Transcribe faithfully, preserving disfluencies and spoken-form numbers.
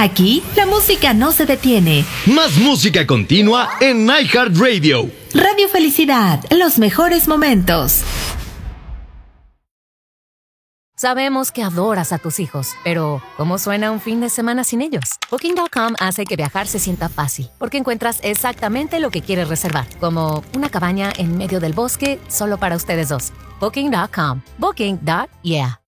Aquí, la música no se detiene. Más música continua en iHeartRadio. Radio Felicidad, los mejores momentos. Sabemos que adoras a tus hijos, pero ¿cómo suena un fin de semana sin ellos? Booking punto com hace que viajar se sienta fácil, porque encuentras exactamente lo que quieres reservar, como una cabaña en medio del bosque solo para ustedes dos. Booking punto com. Booking. Yeah.